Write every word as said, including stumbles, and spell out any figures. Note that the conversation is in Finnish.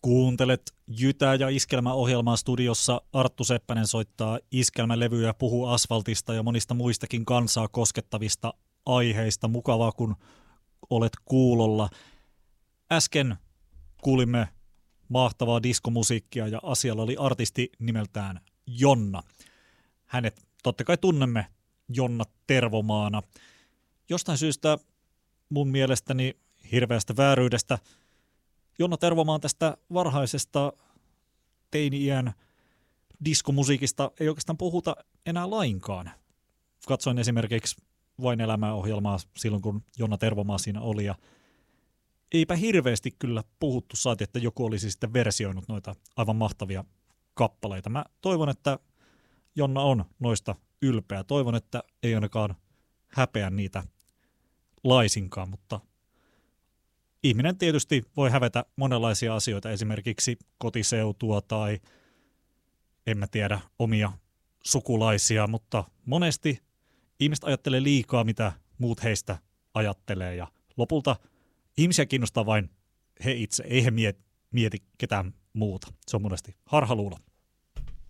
Kuuntelet Jytä ja Iskelmä-ohjelmaa studiossa. Arttu Seppänen soittaa iskelmälevyjä ja puhuu asfaltista ja monista muistakin kansaa koskettavista aiheista. Mukavaa, kun olet kuulolla. Äsken kuulimme mahtavaa diskomusiikkia ja asialla oli artisti nimeltään Jonna. Hänet totta kai tunnemme Jonna Tervomaana. Jostain syystä mun mielestäni hirveästä vääryydestä Jonna Tervomaan tästä varhaisesta teini-iän diskomusiikista ei oikeastaan puhuta enää lainkaan. Katsoin esimerkiksi Vain elämää -ohjelmaa silloin, kun Jonna Tervomaa siinä oli, ja eipä hirveästi kyllä puhuttu, saati, että joku olisi sitten versioinut noita aivan mahtavia kappaleita. Mä toivon, että Jonna on noista ylpeä. Toivon, että ei ainakaan häpeä niitä laisinkaan, mutta ihminen tietysti voi hävetä monenlaisia asioita, esimerkiksi kotiseutua tai en mä tiedä omia sukulaisia, mutta monesti ihmiset ajattelee liikaa, mitä muut heistä ajattelee, ja lopulta ihmisiä kiinnostaa vain he itse, ei he mieti ketään muuta. Se on monesti harhaluulo.